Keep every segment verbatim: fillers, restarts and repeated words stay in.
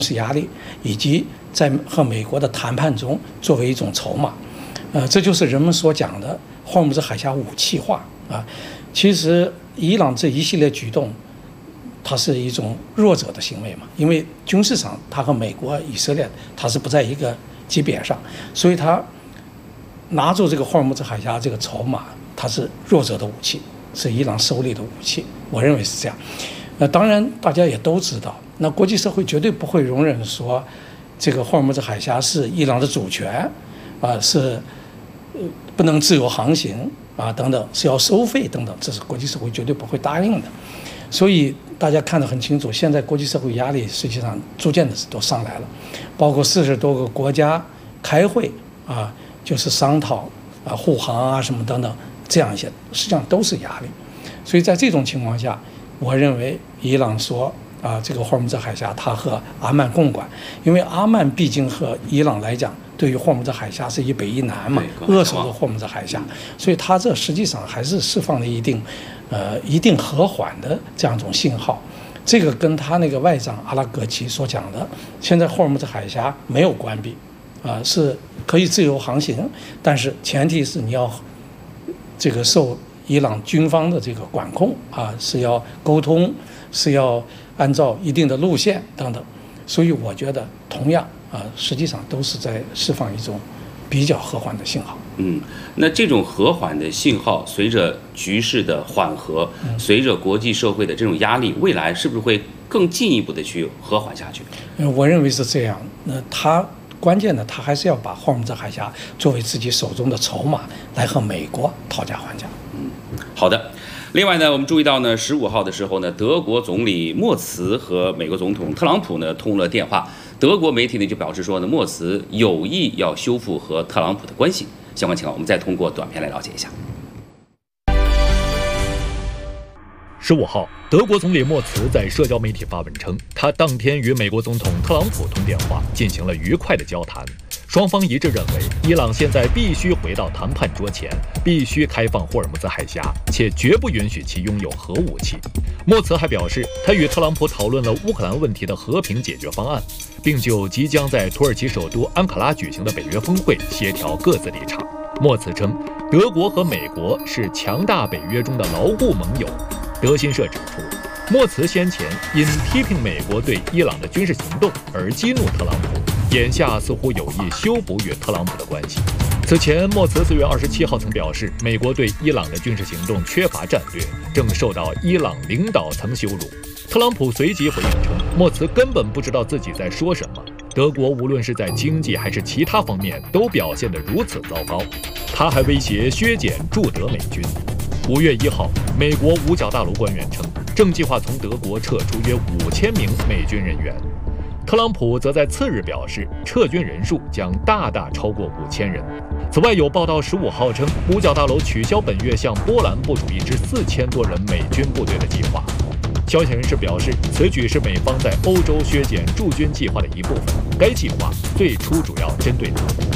势压力，以及在和美国的谈判中作为一种筹码。呃，这就是人们所讲的霍尔木兹海峡武器化啊。其实伊朗这一系列举动，它是一种弱者的行为嘛，因为军事上它和美国、以色列它是不在一个级别上，所以它拿住这个霍尔木兹海峡这个筹码，它是弱者的武器，是伊朗手里的武器，我认为是这样。那当然大家也都知道，那国际社会绝对不会容忍说这个霍尔木兹海峡是伊朗的主权啊，是呃不能自由航行啊等等，是要收费等等，这是国际社会绝对不会答应的。所以大家看得很清楚，现在国际社会压力实际上逐渐的都上来了，包括四十多个国家开会啊，就是商讨啊护航啊什么等等这样一些，实际上都是压力。所以在这种情况下，我认为伊朗说啊这个霍尔木兹海峡它和阿曼共管，因为阿曼毕竟和伊朗来讲，对于霍尔木兹海峡是一北一南嘛，扼守着霍尔木兹海峡，所以它这实际上还是释放了一定呃一定和缓的这样一种信号。这个跟他那个外长阿拉格齐所讲的，现在霍尔木兹海峡没有关闭，啊、呃、是可以自由航行，但是前提是你要这个受伊朗军方的这个管控啊，是要沟通，是要按照一定的路线等等。所以我觉得同样啊，实际上都是在释放一种比较和缓的信号。 嗯，那这种和缓的信号，随着局势的缓和，随着国际社会的这种压力，未来是不是会更进一步的去和缓下去？ 我认为是这样。那他关键的，他还是要把霍尔木兹海峡作为自己手中的筹码，来和美国讨价还价。 嗯，好的。另外呢，我们注意到呢，十五号的时候呢，德国总理默茨和美国总统特朗普呢通了电话。德国媒体呢就表示说呢，默茨有意要修复和特朗普的关系。相关情况，我们再通过短片来了解一下。 十五号，德国总理默茨在社交媒体发文称，他当天与美国总统特朗普通电话，进行了愉快的交谈。双方一致认为，伊朗现在必须回到谈判桌前，必须开放霍尔木兹海峡，且绝不允许其拥有核武器。默茨还表示，他与特朗普讨论了乌克兰问题的和平解决方案，并就即将在土耳其首都安卡拉举行的北约峰会协调各自立场。默茨称，德国和美国是强大北约中的牢固盟友。德新社指出，默茨先前因批评美国对伊朗的军事行动而激怒特朗普，眼下似乎有意修补与特朗普的关系。此前，默茨四月二十七号曾表示，美国对伊朗的军事行动缺乏战略，正受到伊朗领导层羞辱。特朗普随即回应称，默茨根本不知道自己在说什么。德国无论是在经济还是其他方面都表现得如此糟糕。他还威胁削减驻德美军。五月一号，美国五角大楼官员称，正计划从德国撤出约五千名美军人员。特朗普则在次日表示，撤军人数将大大超过五千人。此外，有报道十五号称，五角大楼取消本月向波兰部署一支四千多人美军部队的计划。消息人士表示，此举是美方在欧洲削减驻军计划的一部分。该计划最初主要针对德国。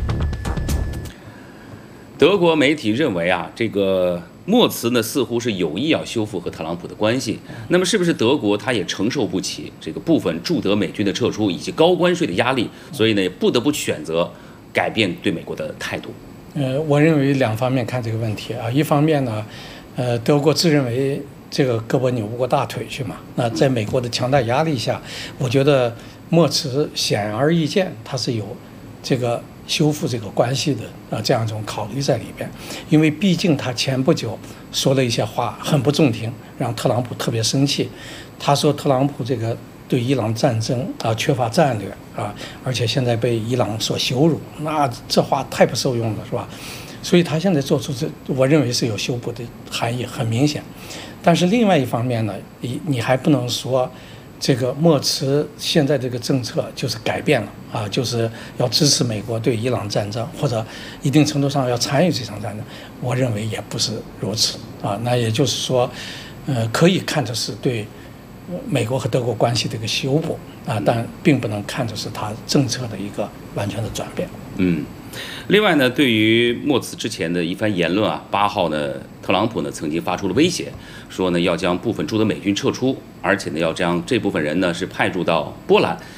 德国媒体认为啊，这个默茨呢似乎是有意要修复和特朗普的关系。那么，是不是德国他也承受不起这个部分驻德美军的撤出以及高关税的压力，所以呢不得不选择改变对美国的态度？ 呃，我认为两方面看这个问题啊，一方面呢，呃，德国自认为这个胳膊扭不过大腿去嘛。那在美国的强大压力下，我觉得默茨显而易见，他是有这个修复这个关系的啊这样一种考虑在里边。因为毕竟他前不久说了一些话很不中听，让特朗普特别生气。他说特朗普这个对伊朗战争啊缺乏战略啊，而且现在被伊朗所羞辱，那这话太不受用了，是吧？所以他现在做出这，我认为是有修补的含义，很明显。但是另外一方面呢，你你还不能说这个默茨现在这个政策就是改变了啊，就是要支持美国对伊朗战争，或者一定程度上要参与这场战争。我认为也不是如此啊。那也就是说，呃，可以看作是对美国和德国关系的一个修补啊，但并不能看作是他政策的一个完全的转变。 嗯。另外呢，对于默茨之前的一番言论啊，八号呢，特朗普呢曾经发出了威胁，说呢要将部分驻德美军撤出，而且呢要将这部分人呢是派驻到波兰。